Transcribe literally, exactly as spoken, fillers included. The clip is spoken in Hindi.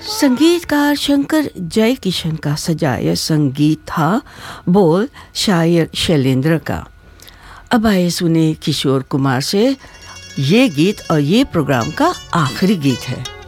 संगीतकार शंकर जयकिशन का सजाया संगीत था, बोल शायर शैलेंद्र का। अब आइए सुने किशोर कुमार से ये गीत, और ये प्रोग्राम का आखिरी गीत है।